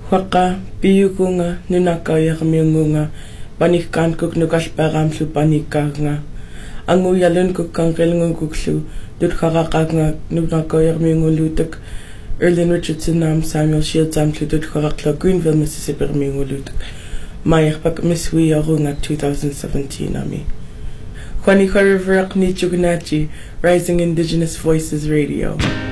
Waka piyukunga nunaka yakmiungunga panikkan kuk nukalparamslu panikanga anguyalun kuk kangelngun kukslu dutkarakanga nunaka yakmiungulutuk Erlin Richardson naam Samuel Shields amslu dutkarakla Greenville, Mississippi miungulutuk mayakpak miswi yarunga 2017 ami Kwani Riverak Nichugunachi Rising Indigenous Voices Radio